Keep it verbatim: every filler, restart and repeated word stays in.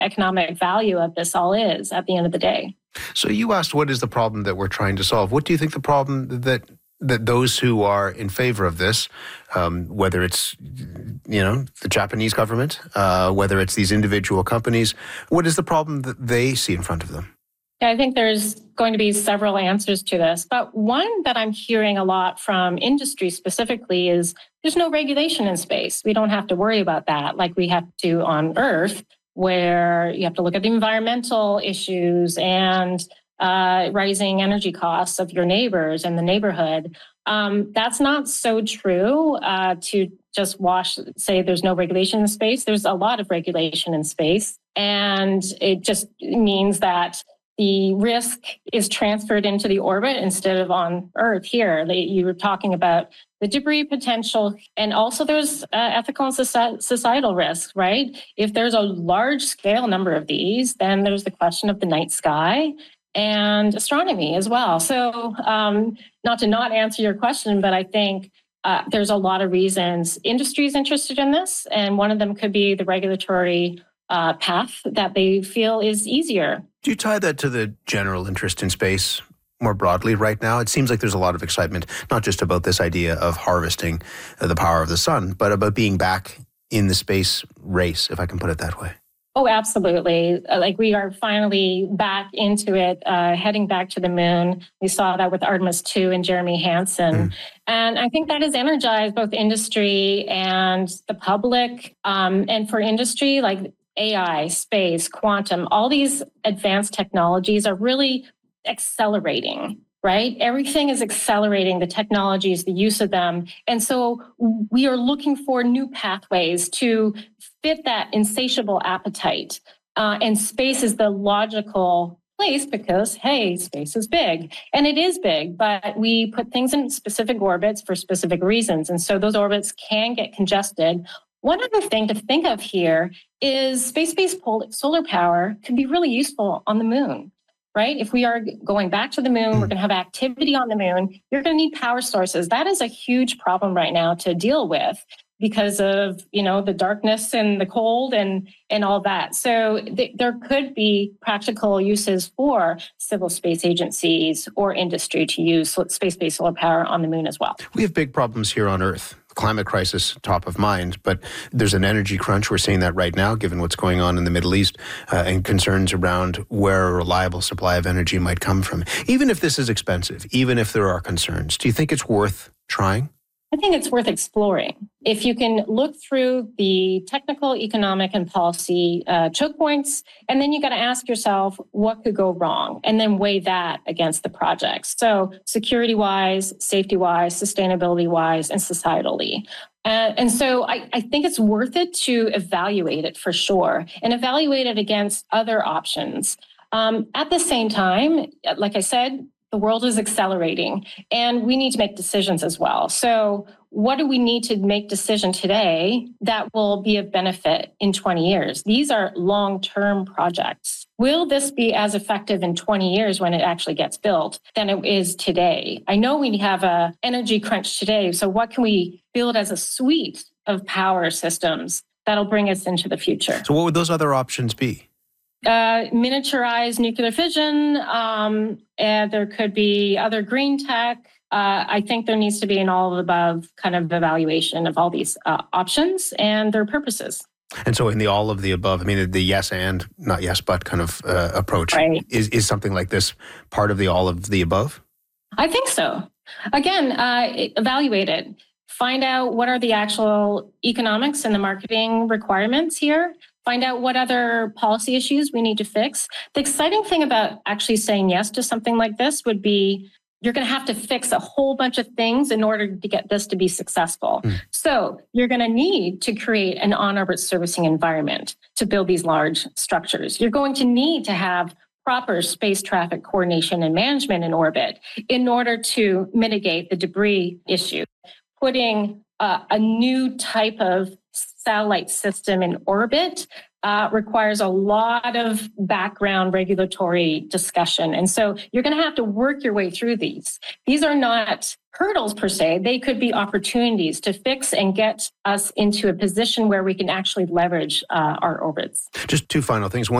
economic value of this all is at the end of the day. So you asked, what is the problem that we're trying to solve? What do you think the problem that that those who are in favor of this, um, whether it's, you know, the Japanese government, uh, whether it's these individual companies, what is the problem that they see in front of them? Yeah, I think there's going to be several answers to this, but one that I'm hearing a lot from industry specifically is there's no regulation in space. We don't have to worry about that like we have to on Earth, where you have to look at the environmental issues and uh, rising energy costs of your neighbors and the neighborhood. Um, that's not so true uh, to just wash, say there's no regulation in space. There's a lot of regulation in space, and it just means that the risk is transferred into the orbit instead of on Earth here. They, you were talking about the debris potential, and also there's uh, ethical and societal risks, right? If there's a large scale number of these, then there's the question of the night sky and astronomy as well. So um, not to not answer your question, but I think uh, there's a lot of reasons industry is interested in this, and one of them could be the regulatory uh, path that they feel is easier. Do you tie that to the general interest in space more broadly right now? It seems like there's a lot of excitement, not just about this idea of harvesting the power of the sun, but about being back in the space race, if I can put it that way. Oh, absolutely. Like we are finally back into it, uh, heading back to the moon. We saw that with Artemis two and Jeremy Hansen. Mm. And I think that has energized both industry and the public. Um, and for industry, like A I, space, quantum, all these advanced technologies are really accelerating, right? Everything is accelerating, the technologies, the use of them. And so we are looking for new pathways to fit that insatiable appetite. Uh, and space is the logical place because, hey, space is big. And it is big, but we put things in specific orbits for specific reasons. And so those orbits can get congested. One other thing to think of here is space-based solar power could be really useful on the moon, right? If we are going back to the moon, we're going to have activity on the moon, you're going to need power sources. That is a huge problem right now to deal with because of, you know, the darkness and the cold and, and all that. So th- there could be practical uses for civil space agencies or industry to use space-based solar power on the moon as well. We have big problems here on Earth. Climate crisis top of mind, but there's an energy crunch. We're seeing that right now, given what's going on in the Middle East uh, and concerns around where a reliable supply of energy might come from. Even if this is expensive, even if there are concerns, do you think it's worth trying? I think it's worth exploring. If you can look through the technical, economic, and policy uh, choke points, and then you got to ask yourself what could go wrong, and then weigh that against the projects. So security-wise, safety-wise, sustainability-wise, and societally. Uh, and so I, I think it's worth it to evaluate it for sure, and evaluate it against other options. Um, at the same time, like I said, the world is accelerating and we need to make decisions as well. So what do we need to make decision today that will be of benefit in twenty years? These are long-term projects. Will this be as effective in twenty years when it actually gets built than it is today? I know we have a energy crunch today. So what can we build as a suite of power systems that'll bring us into the future? So what would those other options be? Uh, miniaturized nuclear fission. Um, and there could be other green tech. Uh, I think there needs to be an all of the above kind of evaluation of all these uh, options and their purposes. And so in the all of the above, I mean, the yes and, not yes, but kind of uh, approach, right. is, is something like this part of the all of the above? I think so. Again, uh, evaluate it. Find out what are the actual economics and the marketing requirements here. Find out what other policy issues we need to fix. The exciting thing about actually saying yes to something like this would be you're going to have to fix a whole bunch of things in order to get this to be successful. Mm. So you're going to need to create an on-orbit servicing environment to build these large structures. You're going to need to have proper space traffic coordination and management in orbit in order to mitigate the debris issue. Putting uh, a new type of satellite system in orbit uh, requires a lot of background regulatory discussion. And so you're going to have to work your way through these. These are not hurdles per se. They could be opportunities to fix and get us into a position where we can actually leverage uh, our orbits. Just two final things. One